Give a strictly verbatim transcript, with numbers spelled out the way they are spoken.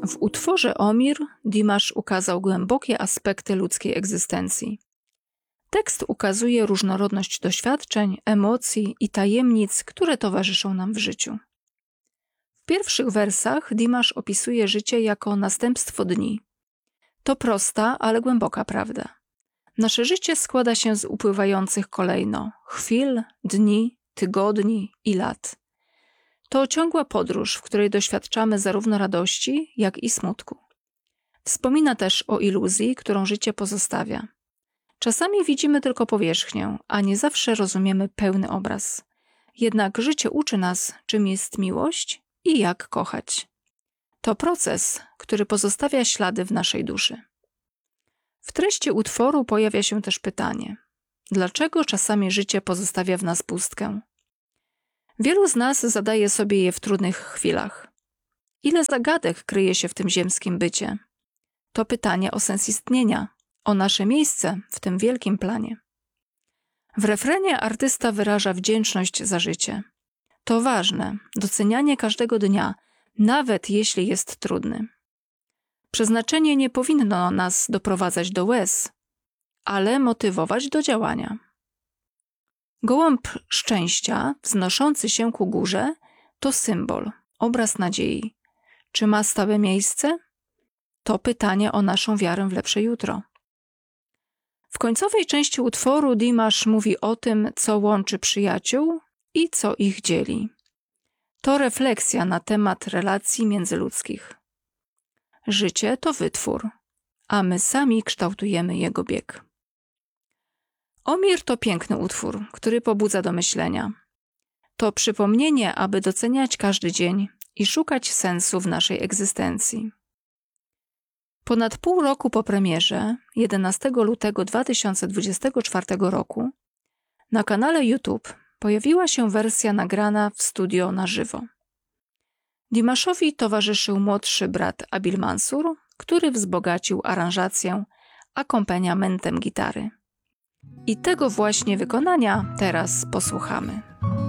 W utworze Omir Dimash ukazał głębokie aspekty ludzkiej egzystencji. Tekst ukazuje różnorodność doświadczeń, emocji i tajemnic, które towarzyszą nam w życiu. W pierwszych wersach Dimash opisuje życie jako następstwo dni. To prosta, ale głęboka prawda. Nasze życie składa się z upływających kolejno chwil, dni, tygodni i lat. To ciągła podróż, w której doświadczamy zarówno radości, jak i smutku. Wspomina też o iluzji, którą życie pozostawia. Czasami widzimy tylko powierzchnię, a nie zawsze rozumiemy pełny obraz. Jednak życie uczy nas, czym jest miłość i jak kochać. To proces, który pozostawia ślady w naszej duszy. W treści utworu pojawia się też pytanie: dlaczego czasami życie pozostawia w nas pustkę? Wielu z nas zadaje sobie je w trudnych chwilach. Ile zagadek kryje się w tym ziemskim bycie? To pytanie o sens istnienia, o nasze miejsce w tym wielkim planie. W refrenie artysta wyraża wdzięczność za życie. To ważne, docenianie każdego dnia, nawet jeśli jest trudny. Przeznaczenie nie powinno nas doprowadzać do łez, ale motywować do działania. Gołąb szczęścia, wznoszący się ku górze, to symbol, obraz nadziei. Czy ma stałe miejsce? To pytanie o naszą wiarę w lepsze jutro. W końcowej części utworu Dimash mówi o tym, co łączy przyjaciół i co ich dzieli. To refleksja na temat relacji międzyludzkich. Życie to wytwór, a my sami kształtujemy jego bieg. Omir to piękny utwór, który pobudza do myślenia. To przypomnienie, aby doceniać każdy dzień i szukać sensu w naszej egzystencji. Ponad pół roku po premierze, jedenastego lutego dwa tysiące dwudziestego czwartego roku, na kanale YouTube pojawiła się wersja nagrana w studio na żywo. Dimashowi towarzyszył młodszy brat Abil Mansur, który wzbogacił aranżację akompaniamentem gitary. I tego właśnie wykonania teraz posłuchamy.